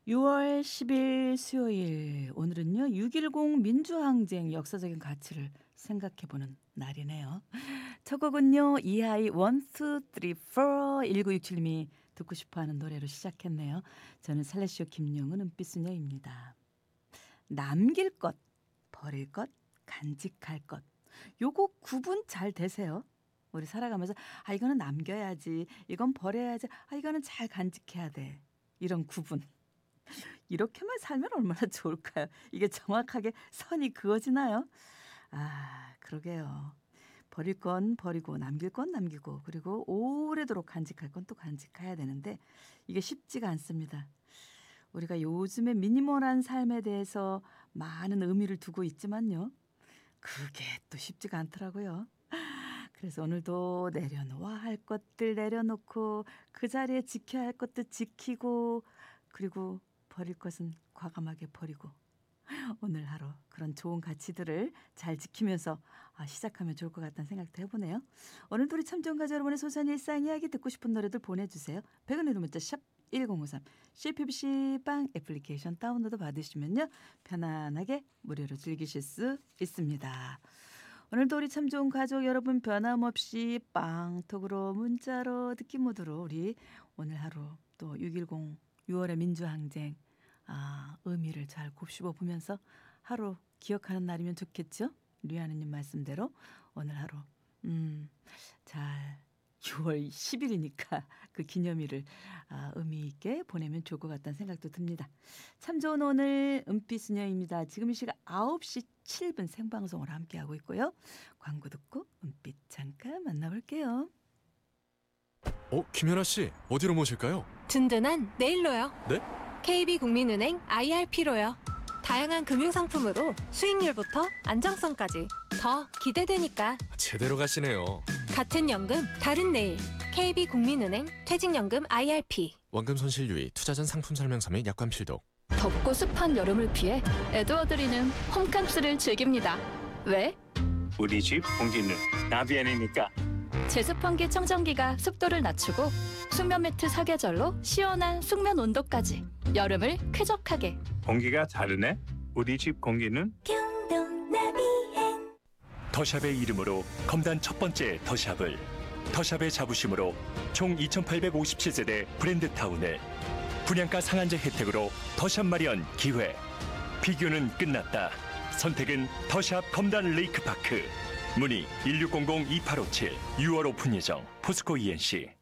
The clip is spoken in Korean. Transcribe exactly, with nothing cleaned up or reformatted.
유월 십일 수요일, 오늘은요 육일공 민주항쟁 역사적인 가치를 생각해보는 날이네요. 첫 곡은요 이하이 원, 투, 쓰리, 포 일구육칠님이 듣고 싶어하는 노래로 시작했네요. 저는 살레시오 김용은 은빛소녀입니다. 남길 것, 버릴 것, 간직할 것, 요거 구분 잘 되세요? 우리 살아가면서 아 이거는 남겨야지, 이건 버려야지, 아 이거는 잘 간직해야 돼, 이런 구분. 이렇게만 살면 얼마나 좋을까요? 이게 정확하게 선이 그어지나요? 아, 그러게요. 버릴 건 버리고 남길 건 남기고 그리고 오래도록 간직할 건 또 간직해야 되는데 이게 쉽지가 않습니다. 우리가 요즘에 미니멀한 삶에 대해서 많은 의미를 두고 있지만요. 그게 또 쉽지가 않더라고요. 그래서 오늘도 내려놓아야 할 것들 내려놓고 그 자리에 지켜야 할 것들 지키고 그리고 버릴 것은 과감하게 버리고 오늘 하루 그런 좋은 가치들을 잘 지키면서 아, 시작하면 좋을 것 같다는 생각도 해보네요. 오늘도 우리 참 좋은 가족 여러분의 소소한 일상 이야기 듣고 싶은 노래들 보내주세요. 백 원의 문자 샵 일공오삼 씨피비씨 빵 애플리케이션 다운로드 받으시면요 편안하게 무료로 즐기실 수 있습니다. 오늘도 우리 참 좋은 가족 여러분 변함없이 빵톡으로 문자로 듣기 모드로 우리 오늘 하루 또 육일공 유월의 민주항쟁 아, 의미를 잘 곱씹어 보면서 하루 기억하는 날이면 좋겠죠? 류하느님 말씀대로 오늘 하루 음, 잘 유월 십일이니까 그 기념일을 아, 의미 있게 보내면 좋을 것 같다는 생각도 듭니다. 참 좋은 오늘 은빛소녀입니다. 지금 이 시각 아홉 시 칠 분 생방송으로 함께하고 있고요. 광고 듣고 은빛 잠깐 만나볼게요. 어, 김연아 씨, 어디로 모실까요? 든든한 내일로요. 네? 케이비국민은행 아이알피로요. 다양한 금융상품으로 수익률부터 안정성까지 더 기대되니까. 제대로 가시네요. 같은 연금 다른 내일. 케이비국민은행 퇴직연금 아이알피. 원금 손실 유의, 투자 전 상품 설명서 및 약관 필독. 덥고 습한 여름을 피해 에드워드리는 홈캉스를 즐깁니다. 왜? 우리 집 공기는 나비안이니까. 제습환기 청정기가 습도를 낮추고 숙면 매트 사계절로 시원한 숙면 온도까지 여름을 쾌적하게. 공기가 다르네. 우리 집 공기는 더샵의 이름으로 검단 첫 번째 더샵을, 더샵의 자부심으로 총 이천팔백오십칠 세대 브랜드타운을, 분양가 상한제 혜택으로 더샵 마련 기회. 비교는 끝났다. 선택은 더샵 검단 레이크파크. 문의 일육공공 이팔오칠. 유월 오픈 예정. 포스코 이엔씨.